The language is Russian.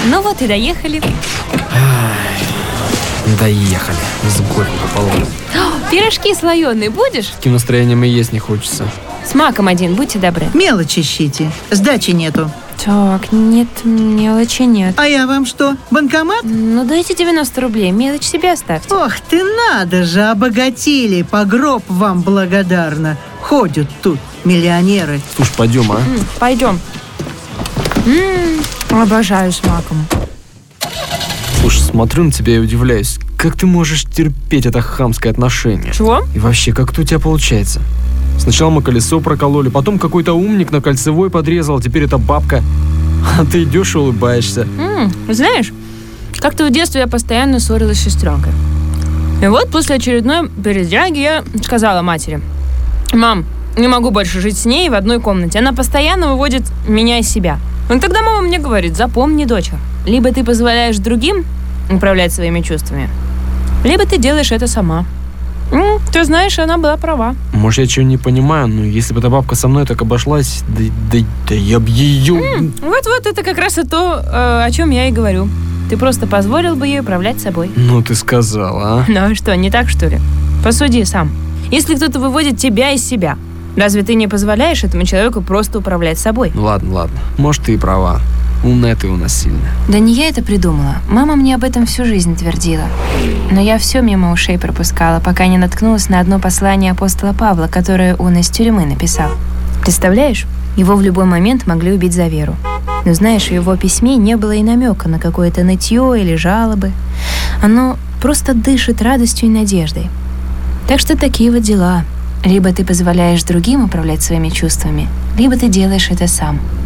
Ну вот и доехали. Доехали. С горем пополам. Пирожки слоеные будешь? Таким настроением и есть не хочется. С маком один, будьте добры. Мелочи ищите. Сдачи нету. Так, нет, мелочи нет. А я вам что, банкомат? Ну дайте 90 рублей, мелочь себе оставьте. Ох ты, надо же, обогатили. По гроб вам благодарна. Ходят тут миллионеры. Слушай, пойдем, а? Пойдем. Обожаю с маком. Слушай, смотрю на тебя и удивляюсь. Как ты можешь терпеть это хамское отношение? Чего? И вообще, как это у тебя получается? Сначала мы колесо прокололи, потом какой-то умник на кольцевой подрезал, теперь это бабка. А ты идешь и улыбаешься. Знаешь, как-то в детстве я постоянно ссорилась с сестренкой. И вот после очередной передряги я сказала матери: «Мам, не могу больше жить с ней в одной комнате. Она постоянно выводит меня из себя». И тогда мама мне говорит: «Запомни, доча, либо ты позволяешь другим управлять своими чувствами, либо ты делаешь это сама». Ты знаешь, она была права. Может, я чего не понимаю, но если бы эта бабка со мной так обошлась, да я б ее... Вот это как раз и то, о чем я и говорю. Ты просто позволил бы ей управлять собой. Ну, ты сказала, а? Ну что, не так, что ли? Посуди сам. Если кто-то выводит тебя из себя, разве ты не позволяешь этому человеку просто управлять собой? Ладно. Может, ты и права. Умная ты у нас сильная. Да не я это придумала. Мама мне об этом всю жизнь твердила. Но я все мимо ушей пропускала, пока не наткнулась на одно послание апостола Павла, которое он из тюрьмы написал. Представляешь? Его в любой момент могли убить за веру. Но знаешь, в его письме не было и намека на какое-то нытье или жалобы. Оно просто дышит радостью и надеждой. Так что такие вот дела. Либо ты позволяешь другим управлять своими чувствами, либо ты делаешь это сам.